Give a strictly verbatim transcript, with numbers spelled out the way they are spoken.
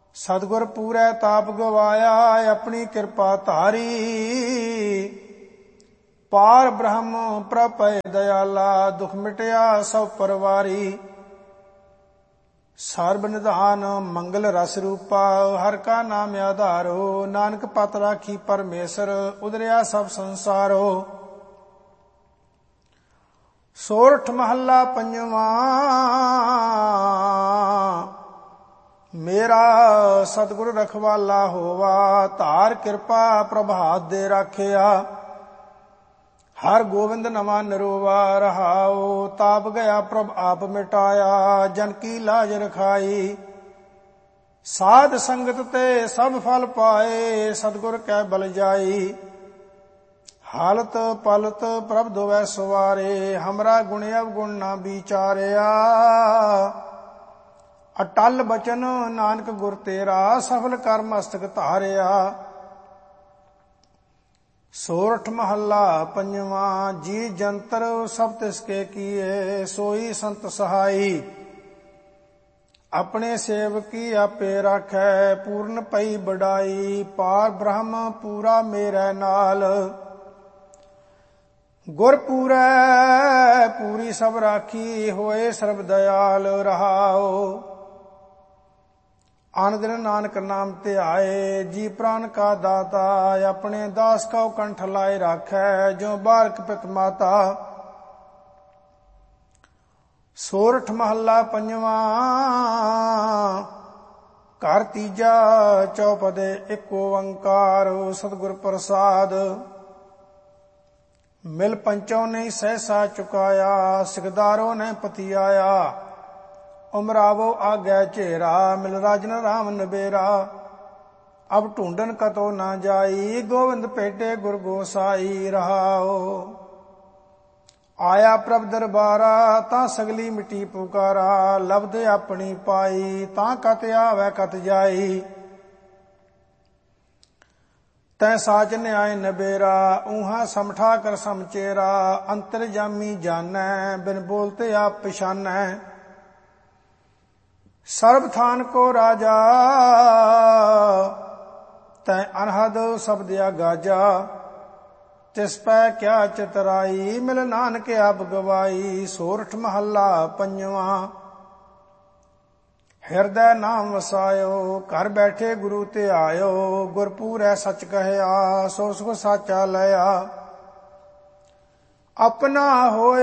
सतगुर पूरै ताप गवाया, अपनी कृपा धारी। पार ब्रह्म प्रभ भय दयाला, दुख मिटया सब परवारी। सर्ब निधान मंगल रस रूपा, हर का नाम आधारो। नानक पत राखी परमेसर, उदरिया सब संसारो। सोरठ महला पंजवा। मेरा सतगुर रखवाला होवा, धार कृपा प्रभात दे राखिया। हर गोविंद नवा निरोवा, रहाओ ताप गया प्रभ आप मिटाया। जन की लाज रखाई, साध संगत ते सब फल पाए। सतगुर कै बल जाई, हालत पलत प्रभ धोवै सवारे। हमरा गुण अवगुण ना विचारिया, अटल बचन नानक गुर तेरा। सफल कर मस्तक धारिया। सोरठ महला पंजवा। जी जंतर सब तिसके किए, सोई संत सहाई। अपने सेवकी आपे राखै, पूर्ण पई बड़ाई। पार ब्रह्म पूरा मेरे नाल, गुर पूरै पूरी सब राखी। होए सर्ब दयाल, रहाओ आन दिन नानक नाम ध्याए। जी प्राण का दाता, अपने दास का कंठ लाए राखै। जो बारक पित माता। सोरठ महला पंजवा। घर तीजा चौपदे एक ओंकार, सतगुर प्रसाद। मिल पंचों ने सहसा चुकाया, सिकदारों ने पतियाया। उमरावो आगे चेहरा, मिल राजन राम नबेरा। अब ढूंढन कतो ना जाई, गोविंद पेटे गुर गोसाई। रहाओ आया प्रभ दरबारा, ता सगली मिटी पुकारा। लब्ध अपनी पाई, ता कत आवे कत जाई। तै साच न्याय नबेरा, ऊहा समठा कर समचेरा। अंतर जामी जानै, बिन बोलते आप पछानै। सर्व थान को राजा, तै अनहद शब्द गाजा। तिस पै क्या चितराई, मिल नानक आप गवाई। सोरठ महला पंजवा। हृदय नाम वसायो, घर बैठे गुरु ते आयो। गुरपुर है सच कहया, सो सुख साचा लया। अपना होए